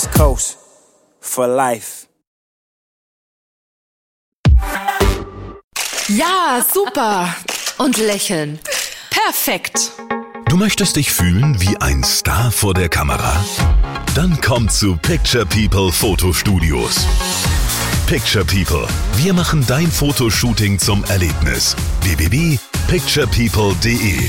West Coast for life. Ja, super. Und lächeln. Perfekt. Du möchtest dich fühlen wie ein Star vor der Kamera? Dann komm zu Picture People Fotostudios. Picture People. Wir machen dein Fotoshooting zum Erlebnis. www.picturepeople.de